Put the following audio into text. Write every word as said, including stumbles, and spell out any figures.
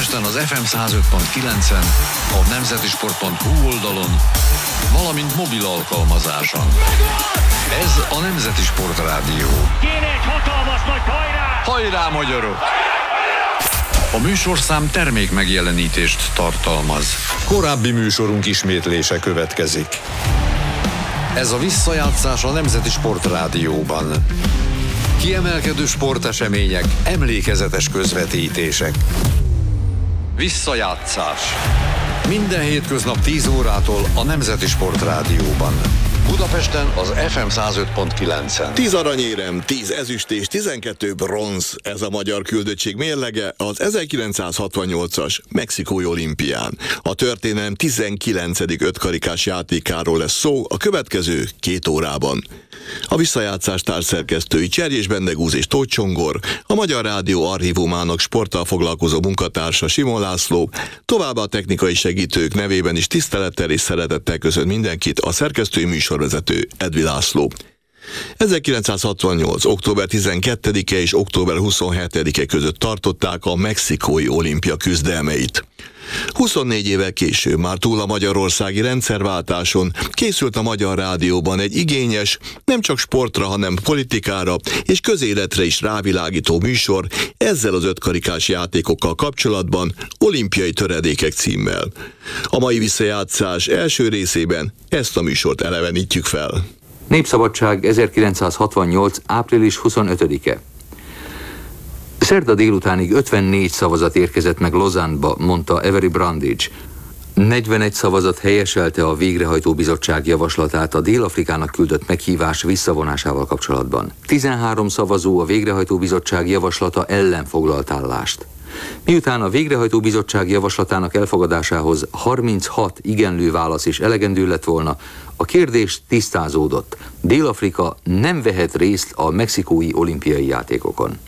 Budapesten az ef em száz öt pont kilencen, a nemzeti sport pont hu oldalon, valamint mobil alkalmazáson. Ez a Nemzeti Sportrádió. Kéne egy hatalmas nagy hajrá! Hajrá, magyarok! A műsorszám termék megjelenítést tartalmaz. Korábbi műsorunk ismétlése következik. Ez a visszajátszás a Nemzeti Sportrádióban. Kiemelkedő sportesemények, emlékezetes közvetítések. Visszajátszás. Minden hétköznap tíz órától a Nemzeti Sportrádióban. Budapesten az ef em száz öt pont kilencen. tíz aranyérem, tíz ezüst és tizenkettő bronz. Ez a magyar küldöttség mérlege az ezerkilencszázhatvannyolcas mexikói olimpián. A történelem tizenkilencedik ötkarikás játékáról lesz szó a következő két órában. A visszajátszás társszerkesztői Cserjés Bendegúz és Tóth Csongor, a Magyar Rádió archívumának sporttal foglalkozó munkatársa Simon László, továbbá a technikai segítők nevében is tisztelettel és szeretettel köszönt mindenkit a szerkesztői műsorvezető Edvi László. ezerkilencszázhatvannyolc. október tizenkettedike és október huszonhetedike között tartották a mexikói olimpia küzdelmeit. huszonnégy évvel később, már túl a magyarországi rendszerváltáson, készült a Magyar Rádióban egy igényes, nem csak sportra, hanem politikára és közéletre is rávilágító műsor ezzel az ötkarikás játékokkal kapcsolatban, Olimpiai töredékek címmel. A mai visszajátszás első részében ezt a műsort elevenítjük fel. Népszabadság ezerkilencszázhatvannyolc. április huszonötödike. Szerda délutánig ötvennégy szavazat érkezett meg Lausanne-ba, mondta Avery Brundage. negyvenegy szavazat helyeselte a végrehajtó bizottság javaslatát a Dél-Afrikának küldött meghívás visszavonásával kapcsolatban. tizenhárom szavazó a végrehajtó bizottság javaslata ellen foglalt állást. Miután a végrehajtó bizottság javaslatának elfogadásához harminchat igenlő válasz is elegendő lett volna, a kérdés tisztázódott. Dél-Afrika nem vehet részt a mexikói olimpiai játékokon.